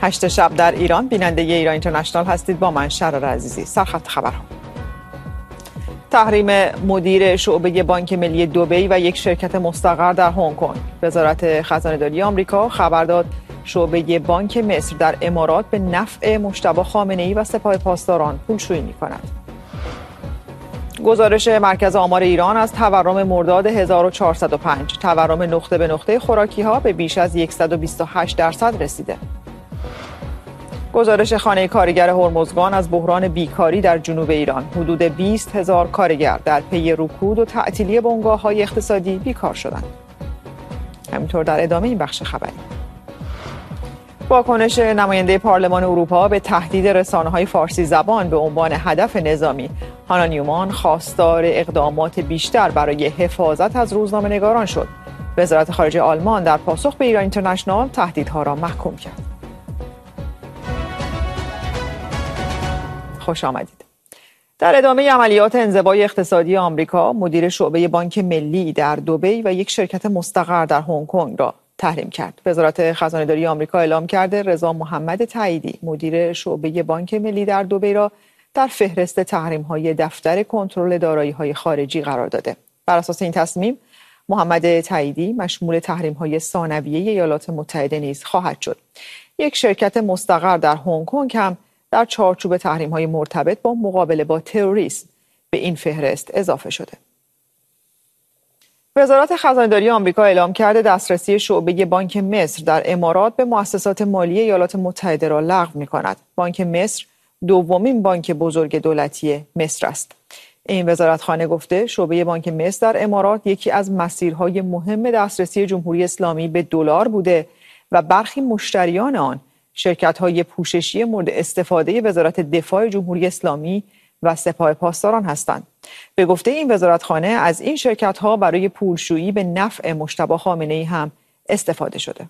8 شب در ایران، بیننده ایران اینترنشنال هستید. با من شرار عزیزی. سرخط خبرها: تحریم مدیر شعبه بانک ملی دبی و یک شرکت مستقر در هنگ کنگ. وزارت خزانه‌داری آمریکا خبر داد شعبه بانک مصر در امارات به نفع مجتبی خامنه‌ای و سپاه پاسداران پولشویی می‌کند. گزارش مرکز آمار ایران از تورم مرداد 1405، تورم نقطه به نقطه خوراکی‌ها به بیش از 128% رسیده. گزارش خانه کارگر هرمزگان از بحران بیکاری در جنوب ایران، حدود 20,000 کارگر در پی رکود و تعطیلی بنگاه‌های اقتصادی بیکار شدند. همینطور در ادامه این بخش خبری: واکنش نماینده پارلمان اروپا به تهدید رسانه‌های فارسی زبان به عنوان هدف نظامی. هانا نیومان خواستار اقدامات بیشتر برای حفاظت از روزنامه‌نگاران شد. وزارت خارجه آلمان در پاسخ به ایران اینترنشنال تهدیدها را محکوم کرد. خوش آمدید. در ادامه عملیات انزوای اقتصادی آمریکا، مدیر شعبه بانک ملی در دبی و یک شرکت مستقر در هنگ کنگ را تحریم کرد. وزارت خزانه‌داری آمریکا اعلام کرده رضا محمد تاییدی، مدیر شعبه بانک ملی در دبی را در فهرست تحریم‌های دفتر کنترل دارایی‌های خارجی قرار داده. بر اساس این تصمیم، محمد تاییدی مشمول تحریم‌های ثانویه ایالات متحده نیز خواهد شد. یک شرکت مستقر در هنگ کنگ هم در چارچوب تحریم‌های مرتبط با مقابله با تروریسم به این فهرست اضافه شده. وزارت خزانه‌داری آمریکا اعلام کرده دسترسی شعبه بانک مصر در امارات به مؤسسات مالی ایالات متحده را لغو می‌کند. بانک مصر دومین بانک بزرگ دولتی مصر است. این وزارتخانه گفته شعبه بانک مصر در امارات یکی از مسیرهای مهم دسترسی جمهوری اسلامی به دلار بوده و برخی مشتریان آن شرکت‌های پوششی مورد استفاده وزارت دفاع جمهوری اسلامی و سپاه پاسداران هستند. به گفته این وزارتخانه از این شرکت‌ها برای پولشویی به نفع مجتبی خامنه‌ای هم استفاده شده.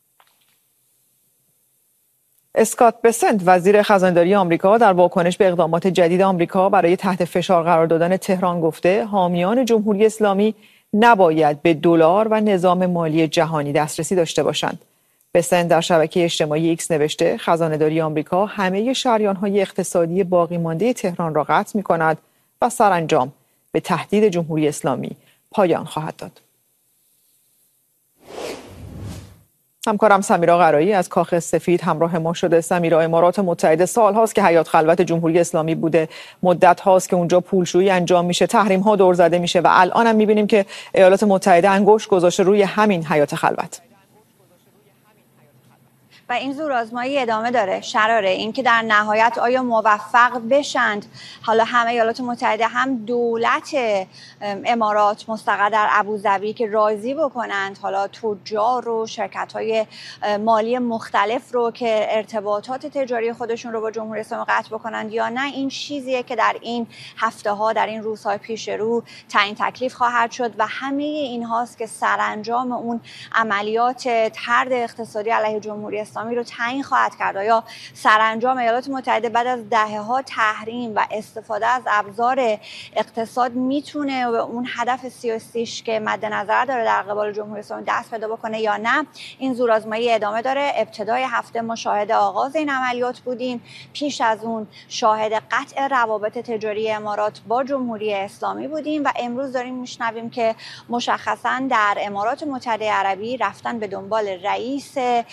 اسکات بسنت، وزیر خزانه‌داری آمریکا، در واکنش به اقدامات جدید آمریکا برای تحت فشار قرار دادن تهران گفته حامیان جمهوری اسلامی نباید به دلار و نظام مالی جهانی دسترسی داشته باشند. بسنت در شبکه اجتماعی ایکس نوشته خزانه‌داری آمریکا همه شریان‌های اقتصادی باقی مانده تهران را قطع می‌کند و سرانجام به تهدید جمهوری اسلامی پایان خواهد داد. همکارم سمیرا قرایی از کاخ سفید همراه ما شده. سمیرا، امارات متحده سال هاست که حیات خلوت جمهوری اسلامی بوده، مدت هاست که اونجا پولشویی انجام میشه، تحریم ها دور زده میشه و الان هم میبینیم که ایالات متحده انگشت گذاشته روی همین حیات خلوت. و این زورآزمایی ادامه داره. شراره این که در نهایت آیا موفق بشند، حالا هم ایالات متحده هم دولت امارات مستقر در ابوظبی، که راضی بکنند حالا تجار و شرکت‌های مالی مختلف رو که ارتباطات تجاری خودشون رو با جمهوری اسلامی قطع بکنند یا نه. این چیزیه که در این هفته‌ها، در این روزهای پیش رو تعیین تکلیف خواهد شد و همه این هاست که سرانجام اون عملیات طرد اقتصادی علیه جمهوری اسلامی رو تعیین خواهد کرد. آیا سرانجام ایالات متحده بعد از دهه‌ها تحریم و استفاده از ابزار اقتصاد میتونه به اون هدف سیاسیش که مد نظر داره در قبال جمهوری اسلامی دست پیدا بکنه یا نه؟ این زورآزمایی ادامه داره. ابتدای هفته ما شاهد آغاز این عملیات بودیم، پیش از اون شاهد قطع روابط تجاری امارات با جمهوری اسلامی بودیم و امروز داریم میشنویم که مشخصا در امارات متحده عربی رفتن به دنبال رئیس